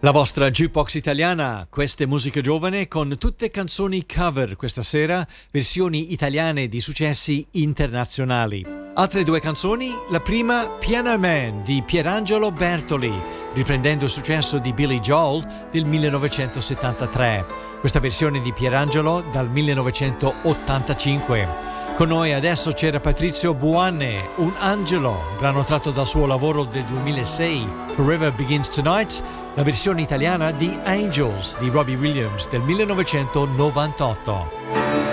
La vostra jukebox italiana, queste musiche giovane con tutte canzoni cover questa sera, versioni italiane di successi internazionali. Altre due canzoni, la prima Piano Man di Pierangelo Bertoli, riprendendo il successo di Billy Joel del 1973. Questa versione di Pierangelo dal 1985. Con noi adesso c'era Patrizio Buanne, Un Angelo, brano tratto dal suo lavoro del 2006, Forever Begins Tonight, la versione italiana di Angels di Robbie Williams del 1998.